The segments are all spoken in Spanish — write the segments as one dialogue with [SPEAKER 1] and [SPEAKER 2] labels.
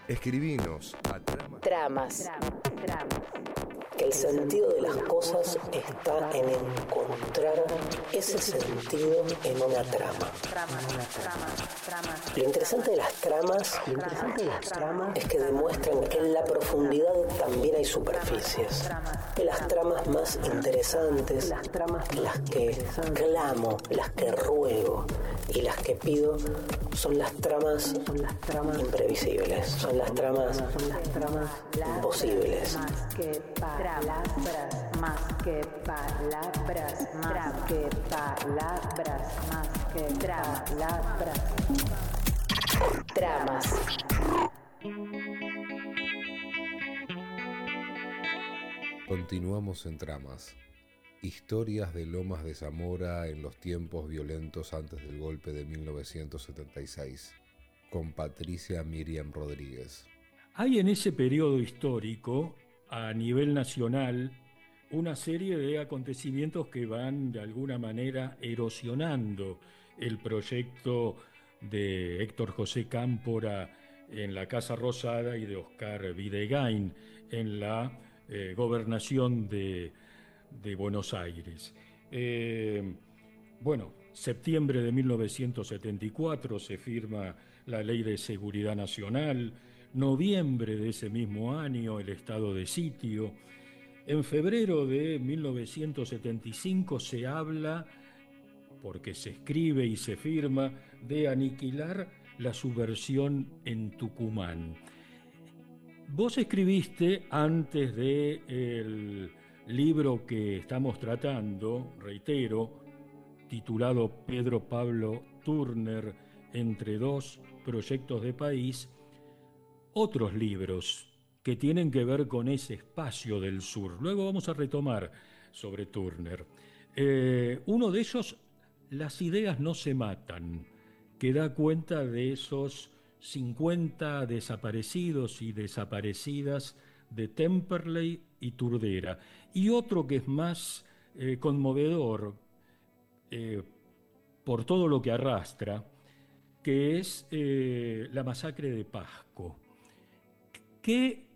[SPEAKER 1] Escribinos a
[SPEAKER 2] Tramas. Que el sentido de las cosas está en encontrar ese sentido en una trama. Lo interesante de las tramas es que demuestran que en la profundidad también hay superficies. Que las tramas más interesantes, las que clamo, las que ruego y las que pido son las tramas imprevisibles, son las tramas imposibles.
[SPEAKER 3] Más que palabras, más que palabras, más que palabras.
[SPEAKER 2] Tramas.
[SPEAKER 1] Continuamos en Tramas. Historias de Lomas de Zamora en los tiempos violentos antes del golpe de 1976, con Patricia Miriam Rodríguez.
[SPEAKER 4] Hay en ese periodo histórico, a nivel nacional, una serie de acontecimientos que van de alguna manera erosionando el proyecto de Héctor José Cámpora en la Casa Rosada y de Oscar Videgain en la gobernación de Buenos Aires. Septiembre de 1974 se firma la Ley de Seguridad Nacional, noviembre de ese mismo año el estado de sitio. En febrero de 1975 se habla, porque se escribe y se firma, de aniquilar la subversión en Tucumán. Vos escribiste antes del libro que estamos tratando, reitero, titulado Pedro Pablo Turner, entre dos proyectos de país, otros libros que tienen que ver con ese espacio del sur. Luego vamos a retomar sobre Turner. Uno de ellos, Las ideas no se matan, que da cuenta de esos 50 desaparecidos y desaparecidas de Temperley y Turdera. Y otro que es más conmovedor por todo lo que arrastra, que es la masacre de Pasco. ¿Qué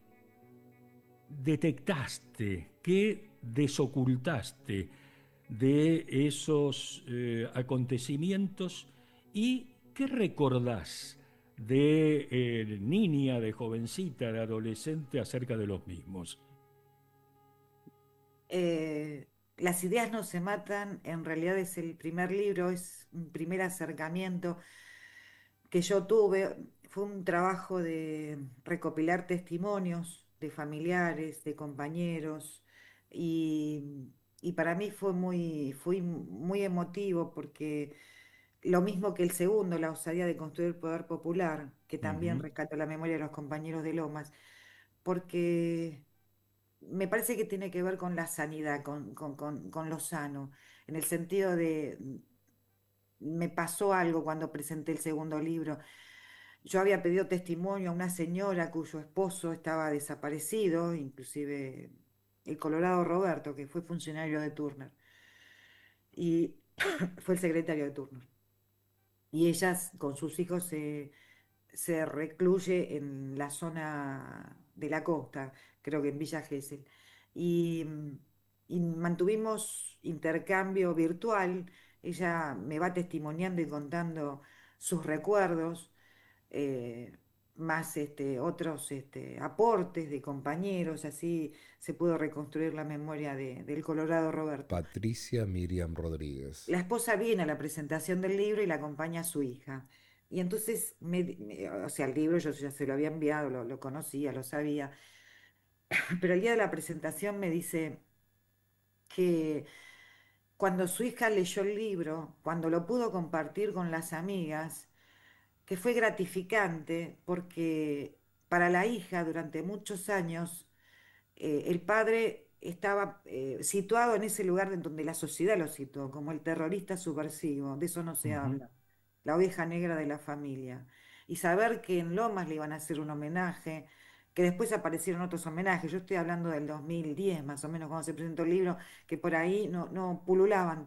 [SPEAKER 4] detectaste, qué desocultaste de esos acontecimientos y qué recordás de niña, de jovencita, de adolescente acerca de los mismos?
[SPEAKER 5] Las ideas no se matan, en realidad es el primer libro, es un primer acercamiento que yo tuve. Fue un trabajo de recopilar testimonios de familiares, de compañeros, y para mí fue muy emotivo porque lo mismo que el segundo, La osadía de construir el poder popular, que también
[SPEAKER 4] Ujú.
[SPEAKER 5] rescato la memoria de los compañeros de Lomas, porque me parece que tiene que ver con la sanidad, con lo sano, en el sentido de, me pasó algo cuando presenté el segundo libro. Yo había pedido testimonio a una señora cuyo esposo estaba desaparecido, inclusive el Colorado Roberto, que fue funcionario de Turner, y fue el secretario de Turner. Y ella con sus hijos se recluye en la zona de la costa, creo que en Villa Gesell. Y, y mantuvimos intercambio virtual. Ella me va testimoniando y contando sus recuerdos, eh, más otros aportes de compañeros, así se pudo reconstruir la memoria del Colorado Roberto.
[SPEAKER 1] Patricia Miriam Rodríguez.
[SPEAKER 5] La esposa viene a la presentación del libro y la acompaña a su hija. Y entonces, o sea, el libro yo ya se lo había enviado, lo conocía, lo sabía, pero el día de la presentación me dice que cuando su hija leyó el libro, cuando lo pudo compartir con las amigas, que fue gratificante porque para la hija durante muchos años el padre estaba situado en ese lugar en donde la sociedad lo situó, como el terrorista subversivo, de eso no se
[SPEAKER 4] Ujú.
[SPEAKER 5] habla, la oveja negra de la familia. Y saber que en Lomas le iban a hacer un homenaje, que después aparecieron otros homenajes, yo estoy hablando del 2010 más o menos cuando se presentó el libro, que por ahí no pululaban